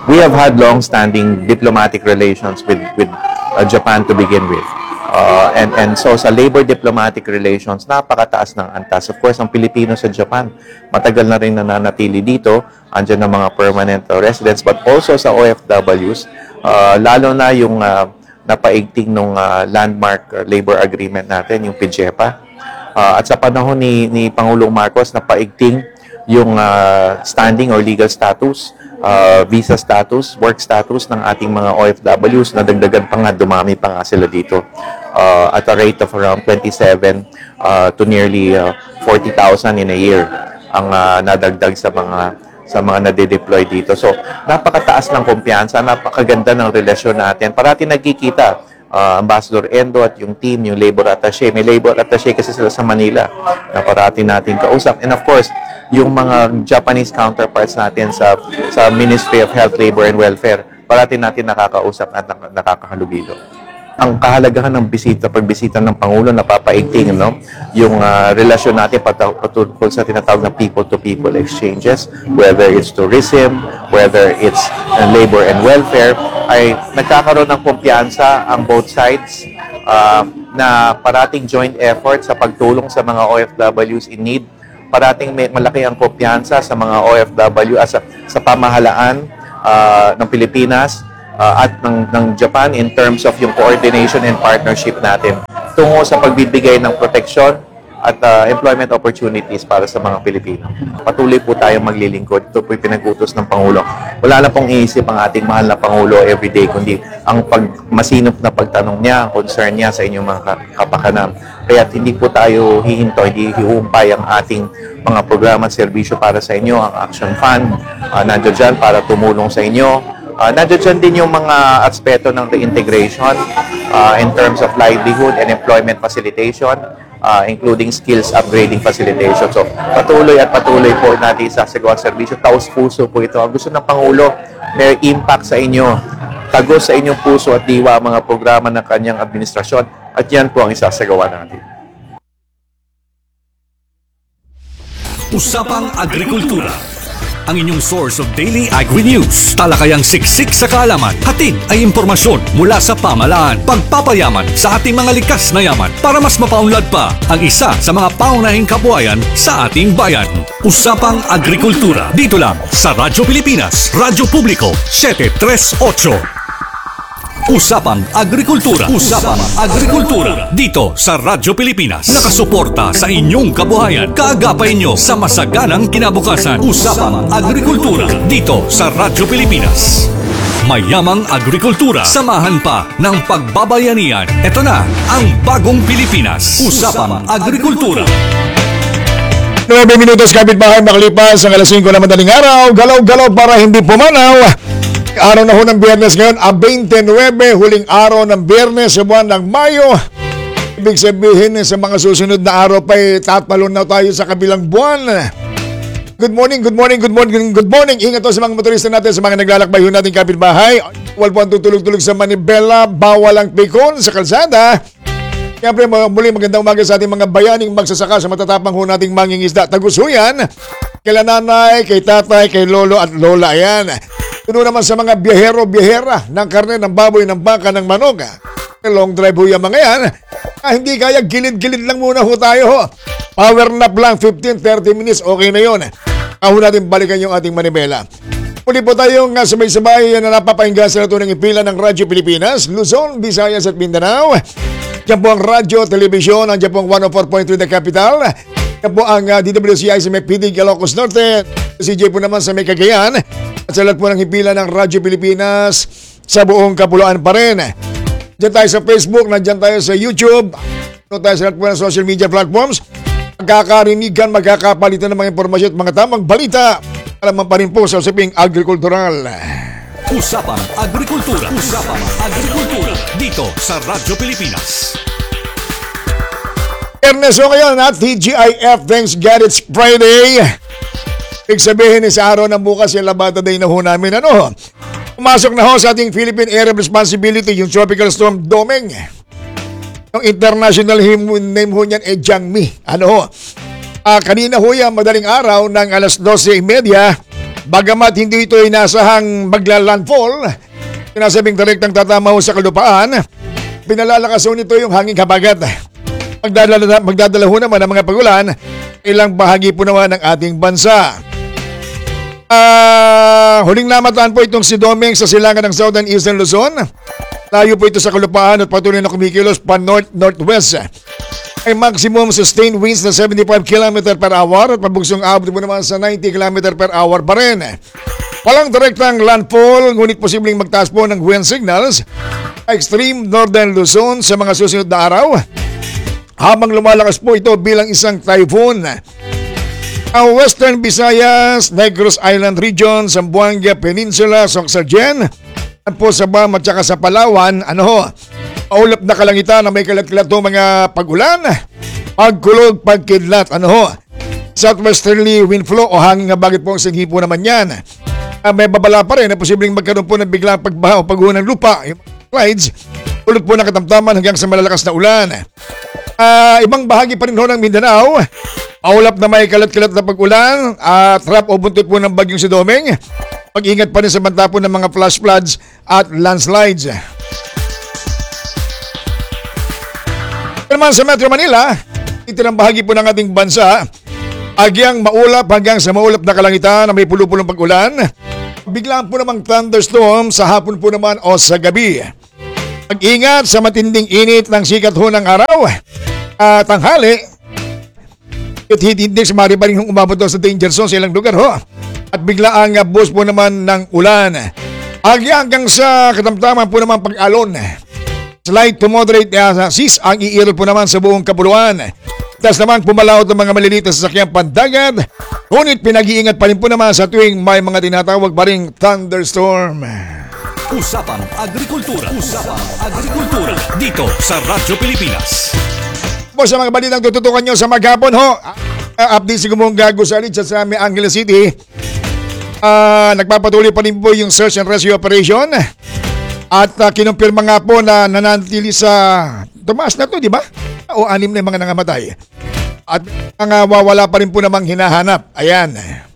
we have had long-standing diplomatic relations with Japan to begin with. And so sa labor diplomatic relations, napakataas ng antas. Of course, ang Pilipino sa Japan, matagal na rin nananatili dito. Andiyan ang mga permanent residents, but also sa OFWs, lalo na yung napaigting ng landmark labor agreement natin, yung PIGEPA. At sa panahon ni Pangulong Marcos, napaigting yung standing or legal status, visa status, work status ng ating mga OFWs na dagdagan pa nga, dumami pa nga sila dito at a rate of around 27 to nearly 40,000 in a year ang nadagdag sa mga nade-deploy dito. So, napakataas ng kumpiyansa, napakaganda ng relasyon natin. Parati nagkikita, Ambassador Endo at yung team, yung labor attaché. May labor attaché kasi sila sa Manila na parati natin kausap. And of course, yung mga Japanese counterparts natin sa Ministry of Health, Labor and Welfare, parati natin nakakausap at nakakahalubilo. Ang kahalagahan ng pagbisita ng Pangulo, napapaigting, no? Yung relasyon natin patungkol sa tinatawag na people-to-people exchanges, whether it's tourism, whether it's labor and welfare, ay nagkakaroon ng kumpiyansa ang both sides na parating joint effort sa pagtulong sa mga OFWs in need. Parating malaki ang kumpiyansa sa mga OFW sa pamahalaan ng Pilipinas at ng Japan in terms of yung coordination and partnership natin tungo sa pagbibigay ng proteksyon at employment opportunities para sa mga Pilipino. Patuloy po tayong maglilingkod. Ito po yung pinag-utos ng Pangulo. Wala na pong iisip ang ating mahal na Pangulo everyday, kundi ang masinop na pagtanong niya, ang concern niya sa inyong mga kapakanan. Kaya hindi po tayo hihinto, hindi hihumpay ang ating mga programa at serbisyo para sa inyo. Ang Action Fund, nandiyo dyan para tumulong sa inyo. Nandiyo dyan din yung mga aspeto ng reintegration in terms of livelihood and employment facilitation, including skills upgrading facilitation. So, patuloy po natin isasagawa ang serbisyo. Taos-puso po ito. Ang gusto ng Pangulo, may impact sa inyo. Tagos sa inyong puso at diwa ang mga programa ng kanyang administrasyon. At yan po ang isasagawa natin. Usapang Agrikultura, ang inyong source of daily agri-news. Talakayang siksik sa kaalaman, hatid ay impormasyon mula sa pamahalaan, pagpapayaman sa ating mga likas na yaman para mas mapaunlad pa ang isa sa mga paunahing kabuhayan sa ating bayan. Usapang Agrikultura, dito lang sa Radyo Pilipinas, Radyo Publiko 738. Usapang Agrikultura. Usapang Agrikultura. Dito sa Radyo Pilipinas. Nakasuporta sa inyong kabuhayan. Kaagapay nyo sa masaganang kinabukasan. Usapang Agrikultura. Dito sa Radyo Pilipinas. Mayamang agrikultura. Samahan pa ng pagbabayanihan. Ito na ang bagong Pilipinas. Usapang Agrikultura. 9 minutos kapitbahay makalipas ang alas 5 na madaling araw. Galaw-galaw para hindi pumanaw. Araw na ho ng Biyernes ngayon, 29, huling araw ng Biyernes sa buwan ng Mayo. Ibig sabihin sa mga susunod na araw pa tatalon na tayo sa kabilang buwan. Good morning. Ingat to sa mga motorista natin, sa mga naglalakbay ho natin kapitbahay. Huwag po ang tutulog-tulog sa manibela, bawal ang pikon sa kalsada. Siyempre, muli magandang umaga sa ating mga bayaning magsasaka sa matatapang ho nating mangingisda. Tagusuyan, kay nanay, kay tatay, kay lolo at lola. Ayan. Tuno naman sa mga biyahero-biyahera ng karne, ng baboy, ng baka, ng manok. Long drive ho yung mga yan. Hindi kaya, gilid-gilid lang muna ho tayo ho. Power nap lang, 15-30 minutes, okay na yun. Ako natin balikan yung ating manibela. Muli po tayong sabay-sabay na napapahinggan sa natunang ipila ng Radyo Pilipinas, Luzon, Visayas at Mindanao. Diyan po ang radyo, telebisyon, diyan po ang 104.3 The Capital. Diyan po ang DWCI sa may PD Ilocos Norte. CJ po naman sa may Cagayan. At sa lahat po ng hipila ng Radyo Pilipinas sa buong kapuluan pa rin. Diyan tayo sa Facebook, nandiyan tayo sa YouTube. Diyan tayo sa lahat po ng social media platforms. Magkakarinigan, magkakapalitan ng mga impormasyon at mga tamang balita. Alaman pa rin po sa usaping agrikultural. Usapang Agrikultura. Usapang Agrikultura. Dito sa Radyo Pilipinas. Ernesto ngayon at TGIF, thanks God it's Friday. Ibig sabihin sa araw ng bukas yung Labada Day na ho namin. Pumasok na ho sa ating Philippine Area of Responsibility yung Tropical Storm Domeng. Yung international name ho niyan Jiangmi. Kanina ho yan, madaling araw ng alas 12:30, Bagamat hindi ito inasahang maglalandfall, sinasabing direktang tatama ho sa kalupaan, pinalalakas ho nito yung hanging habagat. Magdadala ho naman ang mga pagulan ilang bahagi po naman ng ating bansa. Huling namataan po itong si Domeng sa silangan ng Southern Eastern Luzon. Layo po ito sa kalupaan at patuloy na kumikilos pa north-northwest. Ay maximum sustained winds na 75 km per hour at pabugsong abot po naman sa 90 km per hour pa rin. Walang direktang landfall, ngunit posibleng magtaas po ng wind signals extreme northern Luzon sa mga susunod na araw habang lumalakas po ito bilang isang typhoon. Ang Western Visayas, Negros Island Region, Zamboanga Peninsula, Sorsogon, at po sa Bam at saka sa Palawan, maulap na kalangitan na may kalat-kalat mga pagulan, pagkulog, pagkidlat, southwesterly wind flow o hangin nga bagit po ang singhi po naman yan. May babala pa rin na posibleng magkaroon po ng biglang pagbaha o pagguho ng lupa, yung slides, ulot po ng katamtaman hanggang sa malalakas na ulan. Ibang bahagi pa rin ho ng Mindanao, maulap na may kalat-kalat na pag-ulan at trap o buntot po ng bagyong si Domeng. Pag-ingat pa rin sa banta po ng mga flash floods at landslides. Naman sa Metro Manila, itinang bahagi po ng ating bansa, agyang maulap hanggang sa maulap na kalangitan na may pulo-pulong pag-ulan. Biglaan po namang thunderstorm sa hapon po naman o sa gabi. Pag-ingat sa matinding init ng sikat ho ng araw. Tanghali, at heat index maaari pa rin umabot sa danger zone sa ilang lugar ho. At bigla ang boost po naman ng ulan. Agya hanggang sa katamtaman po naman pag-alon. Slight to moderate seas ang iirot po naman sa buong kapuluan. Tas naman pumalaot ng mga maliliit na sasakyang pandagat. Ngunit pinag-iingat pa rin po naman sa tuwing may mga tinatawag pa ring thunderstorm. Usapang Agrikultura. Usapang Agrikultura. Dito sa Radyo Pilipinas. Po sa mga balitang tututukan nyo sa maghapon ho. Update si Gumunga Gusalit sa May Angeles City. Nagpapatuloy pa rin po yung search and rescue operation. At kinumpirma nga po na nananatili sa tumaas na to, di ba? O 6 na yung mga nangamatay. At ang wawala pa rin po namang hinahanap. Ayan.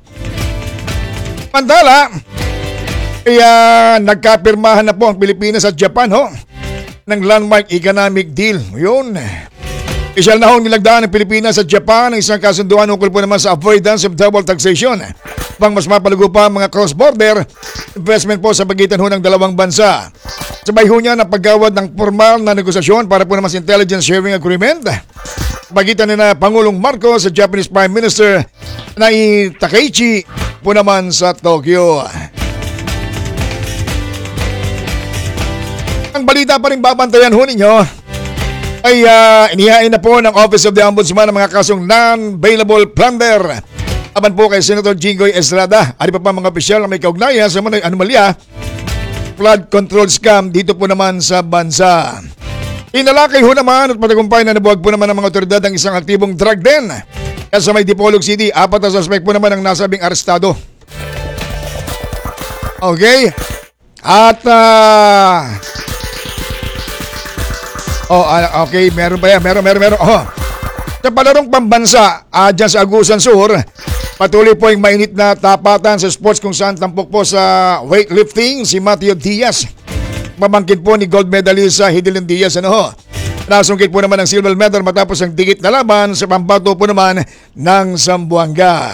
Mandala, kaya nagkapirmahan na po ang Pilipinas at Japan ho ng landmark economic deal. Yun. Isyal na ho nilagdaan ng Pilipinas at Japan ang isang kasunduan ukol po naman sa avoidance of double taxation. Pang mas mapalugo pa ang mga cross-border investment po sa pagitan ho ng dalawang bansa. Sabay ho niya na paggawad ng formal na negosasyon para po naman sa intelligence sharing agreement. Pagitan na Pangulong Marcos sa Japanese Prime Minister Nai Takeichi po naman sa Tokyo. Ang balita pa rin babantayan ho ninyo ay inihain na po ng Office of the Ombudsman ang mga kasong non-bailable plunder aban po kay Senator Jinggoy Estrada. Ano pa mga opisyal na may kaugnayan sa mga anomalya flood control scam dito po naman sa bansa. Inalakay ho naman at matagumpay na nabuwag po naman ng mga otoridad ang isang aktibong drug den. Sa may Dipolog City, 4 na suspect po naman ang nasabing arestado. Okay? At okay, meron pa yan. Meron. Sa palarong pambansa, dyan sa Agusan Sur, patuloy po yung mainit na tapatan sa sports kung saan tampok po sa weightlifting si Mateo Diaz. Pamangkin po ni gold medalist Hidilyn Diaz. Nasungkit po naman ng silver medal matapos ang digit na laban sa pambato po naman ng Zamboanga.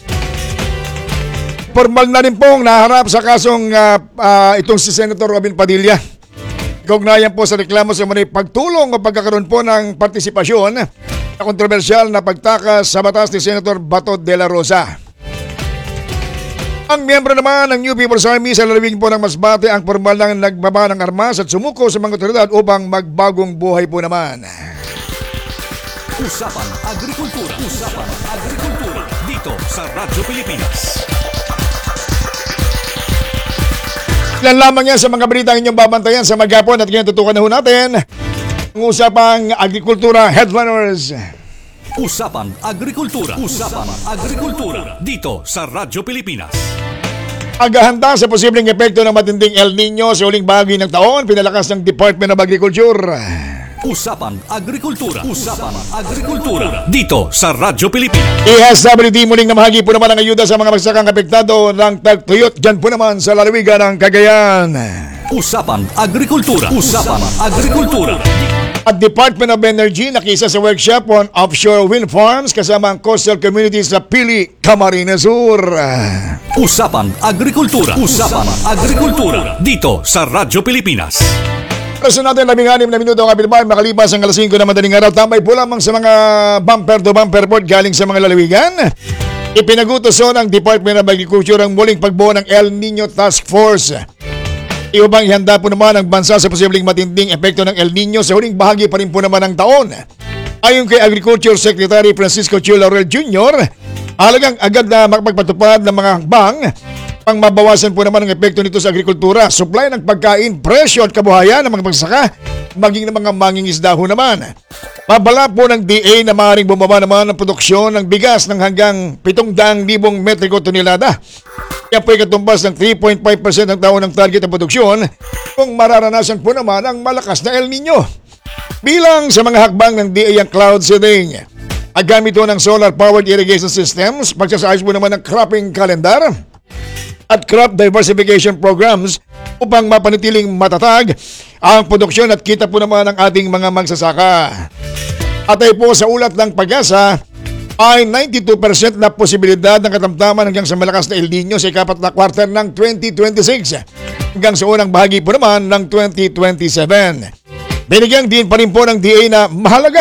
Formal na rin pong naharap sa kasong itong si Senator Robin Padilla. Kaugnayan po sa reklamo sa mga pagtulong o pagkakaroon po ng partisipasyon na kontrobersyal na pagtakas sa batas ni Senator Bato de la Rosa. Ang miyembro naman ng New People's Army sa lalawig po ng Masbate ang formal lang nagbaba ng armas at sumuko sa mga otoridad upang magbagong buhay po naman. Usapang Agrikultura. Usapang Agrikultura. Dito sa Radyo Pilipinas. Ilan lamang yan sa mga balita inyong babantayan sa maghapon at kinatutukan na ho natin ang Usapang Agrikultura Headliners. Usapang Agrikultura. Usapang Agrikultura. Dito sa Radyo Pilipinas. Paghahanda sa posibleng epekto ng matinding El Nino sa huling bahagi ng taon, pinalakas ng Department of Agriculture. Usapang Agrikultura. Usapang Agrikultura. Dito sa Radyo Pilipinas. ESWD muling namahagi po naman ang ayuda sa mga magsakang apektado ng tagtuyot dyan po naman sa lalawigan ng Cagayan. Usapang Agrikultura. Usapang Agrikultura. At Department of Energy nakisa sa workshop on offshore wind farms kasama ang coastal communities sa Pili, Camarines Sur. Usapang Agrikultura. Usapang Agrikultura. Dito sa Radyo Pilipinas. Oras na natin 16 na minuto ang kapilbahan makalipas ang alas 5 na madaling araw. Tambay po lamang sa mga bumper to bumper report galing sa mga lalawigan. Ipinagutos ng Department of Agriculture ang muling pagbuo ng El Nino Task Force. Iubang ihanda po naman ang bansa sa posibleng matinding epekto ng El Nino sa huling bahagi pa rin po naman ng taon. Ayon kay Agriculture Secretary Francisco Chio Laurel Jr., halagang agad na makapagpatupad ng mga hakbang pang mabawasan po naman ang epekto nito sa agrikultura, supply ng pagkain, presyo at kabuhayan ng mga magsasaka, maging ng mga mangingisda ho naman. Mabala po ng DA na maaaring bumaba naman ang produksyon ng bigas ng hanggang 700,000 metriko tonelada. Kaya po ikatumbas ng 3.5% ang taon ng target ng produksyon kung mararanasan po naman ang malakas na El Nino. Bilang sa mga hakbang ng DA ang cloud seeding, ang gamit ng solar-powered irrigation systems, pagsasaayos po naman ng cropping calendar, at crop diversification programs upang mapanatiling matatag ang produksyon at kita po naman ng ating mga magsasaka. At ay po sa ulat ng Pag-asa ay 92% na posibilidad ng katamtaman hanggang sa malakas na El Nino sa ikapat na quarter ng 2026 hanggang sa unang bahagi po naman ng 2027. Binigyang din pa rin po ng DA na mahalaga